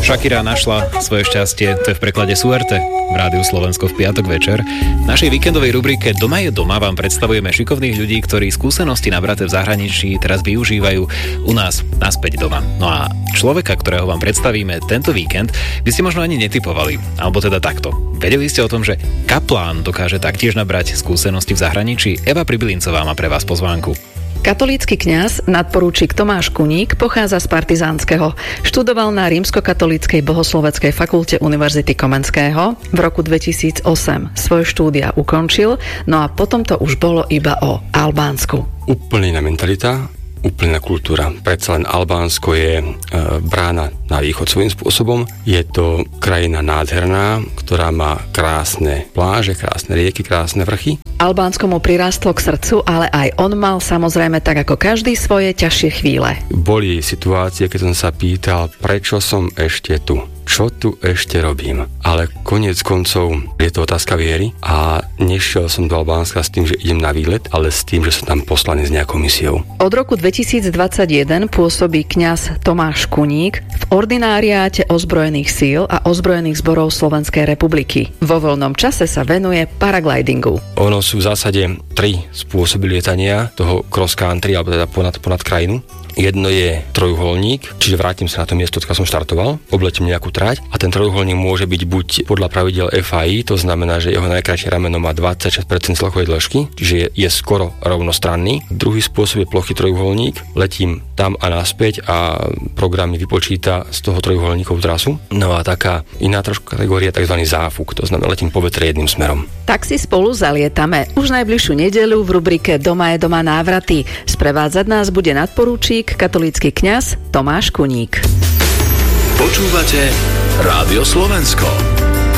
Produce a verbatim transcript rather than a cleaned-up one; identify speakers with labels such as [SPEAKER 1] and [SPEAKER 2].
[SPEAKER 1] Shakira našla svoje šťastie, to je v preklade Suerte v Rádiu Slovensko v piatok večer. V našej víkendovej rubrike Doma je doma vám predstavujeme šikovných ľudí, ktorí skúsenosti nabraté v zahraničí teraz využívajú u nás naspäť doma. No a človeka, ktorého vám predstavíme tento víkend, by ste možno ani netypovali, alebo teda takto. Vedeli ste o tom, že kaplán dokáže taktiež nabrať skúsenosti v zahraničí? Eva Pribylincová má pre vás pozvánku.
[SPEAKER 2] Katolícky kňaz, nadporúčik Tomáš Kuník, pochádza z Partizánskeho. Študoval na Rímskokatolíckej bohosloveckej fakulte Univerzity Komenského. V roku dvetisícosem svoje štúdia ukončil, no a potom to už bolo iba o Albánsku.
[SPEAKER 3] Úplne iná mentalita, úplná kultúra. Predsa len Albánsko je e, brána na východ svojím spôsobom. Je to krajina nádherná, ktorá má krásne pláže, krásne rieky, krásne vrchy.
[SPEAKER 2] Albánsko mu prirástlo k srdcu, ale aj on mal samozrejme tak ako každý svoje ťažšie chvíle.
[SPEAKER 3] Boli situácie, keď som sa pýtal, prečo som ešte tu? Čo tu ešte robím? Ale koniec koncov je to otázka viery a nešiel som do Albánska s tým, že idem na výlet, ale s tým, že som tam poslaný s nejakou misiou.
[SPEAKER 2] Od roku dvetisícdvadsaťjeden pôsobí kňaz Tomáš Kuník v ordináriáte ozbrojených síl a ozbrojených zborov Slovenskej republiky. Vo voľnom čase sa venuje paraglidingu.
[SPEAKER 3] Ono sú v zásade tri spôsoby lietania toho cross country, alebo teda ponad, ponad krajinu. Jedno je trojuholník, čiže vrátim sa na to miesto, odkiaľ som štartoval, obletím nejakú trať a ten trojuholník môže byť buď podľa pravidel ef á í, to znamená, že jeho najkrajšie rameno má dvadsaťšesť percent celkovej dĺžky, čiže je, je skoro rovnostranný. Druhý spôsob je plochý trojuholník, letím tam a naspäť a program mi vypočíta z toho trojuholníkov trasu. No a taká iná trošku kategória, tzv. Záfuk, to znamená, letím po vetre jedným smerom.
[SPEAKER 2] Tak si spolu zalietame už najbližšiu nedeľu v rubrike Doma je doma návraty. Sprevádzať nás bude nadporúčik, katolícky kňaz Tomáš Kuník.
[SPEAKER 4] Počúvate Rádio Slovensko.